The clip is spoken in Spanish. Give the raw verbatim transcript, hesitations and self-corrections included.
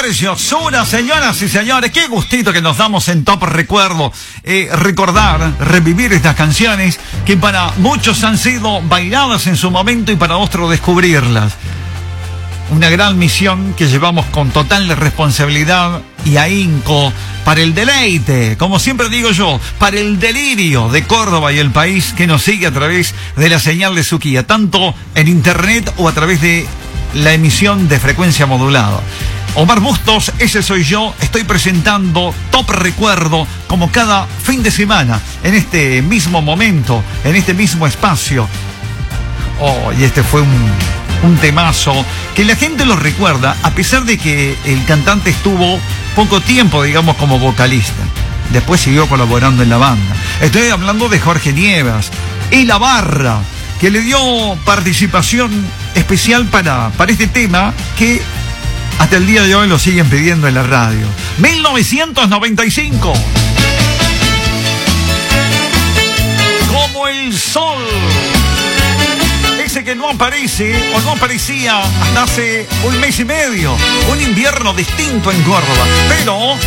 preciosura, señoras y señores. Qué gustito que nos damos en Top Recuerdo. Eh, recordar, revivir estas canciones que para muchos han sido bailadas en su momento y para otros descubrirlas. Una gran misión que llevamos con total responsabilidad y ahínco para el deleite, como siempre digo yo, para el delirio de Córdoba y el país que nos sigue a través de la señal de Suquía, tanto en internet o a través de la emisión de frecuencia modulada. Omar Bustos, ese soy yo, estoy presentando Top Recuerdo como cada fin de semana, en este mismo momento, en este mismo espacio. Oh, y este fue un... un temazo que la gente lo recuerda a pesar de que el cantante estuvo poco tiempo, digamos, como vocalista. Después siguió colaborando en la banda. Estoy hablando de Jorge Nievas y La Barra, que le dio participación especial para, para este tema que hasta el día de hoy lo siguen pidiendo en la radio. mil novecientos noventa y cinco. Como el sol. Ese que no aparece o no aparecía hasta hace un mes y medio. Un invierno distinto en Córdoba. Pero